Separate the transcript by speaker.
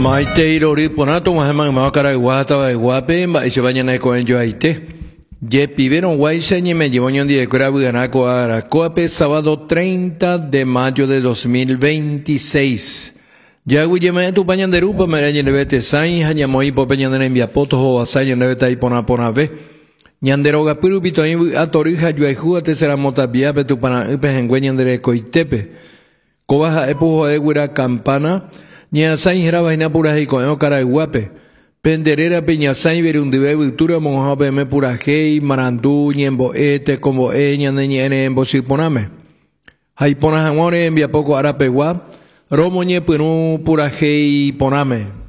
Speaker 1: Maite irori ponato mahemang makara guata va guape ma se baña na ko enjo aite. Ye pibieron guaisa ni me llevó ñondi de cura buganako a Coape sábado 30 de mayo de 2026. Ya guyeme tu pañan de rupa me rañe nebete sain haña moi po peñan de envia poto o asaya nebeta y pona ve. Ñanderoga pirupito a torija yo ju te será mota via pe tu pana pe engüeñan de coitepe. Cobaja epujo de guira campana ni asain era vaina pura y con cara guape. Penderera peñasain verundive vultura monjabe me pura gei marandú ñembo como ñane en bosiponame. Hay pona jamone envia poco arapeguá romo ñe pura gei poname.